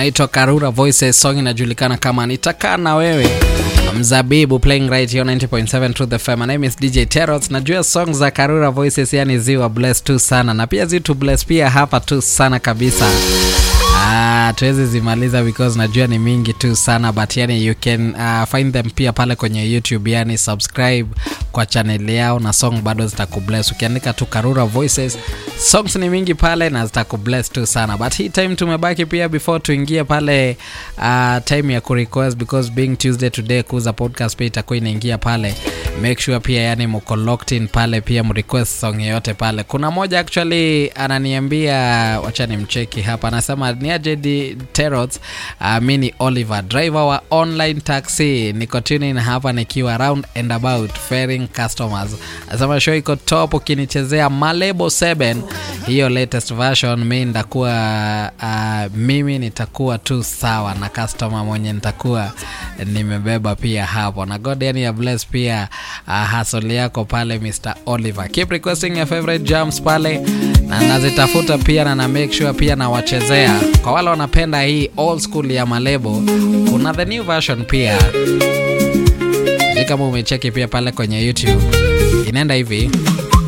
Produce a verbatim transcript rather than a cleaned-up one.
unaitwa Karura Voices, song inajulikana kama Nitakaa na Wewe. Mzabibu playing right here ninety point seven Truth F M. My name is D J Terrors. Najua songs za Karura Voices yani ziwa bless tu sana, na pia zitu bless pia hapa tu sana kabisa. Ah, tuwezi zimaliza because najua ni mingi tu sana, but yani you can uh, find them pia pale kwenye YouTube, yani subscribe kwa channel yao na song bado zitakubless. Ukiandika tu Karura Voices, songs ni mingi pale na zitakubless tu sana. But hii time tumebaki pia before tuingie pale uh, time ya kurequest, because being Tuesday today kuza podcast pia itakuwa inaingia pale. Make sure pia yani mko locked in pale, pia mrequest song yote pale. Kuna moja actually ananiambia, wacha nimcheki hapa, anasema ni aje Terrors, uh, mini Oliver, driver wa online taxi, niko tuning hapa nikiwa around and about ferrying customers. Anasema show iko top, ukinichezea Malebo seven hiyo latest version, mimi ndakuwa uh, mimi nitakuwa tu sawa na customer mwenye nitakuwa nimebeba pia hapo. Na God yani ya bless pia uh, hustle yako pale Mister Oliver. Keep requesting your favorite jams pale na nazitafuta pia, na na make sure pia na wachezea. Kwa wale wanapenda hii old school ya Malebo, kuna the new version pia. Kama umecheki pia pale kwenye YouTube, inaenda hivi.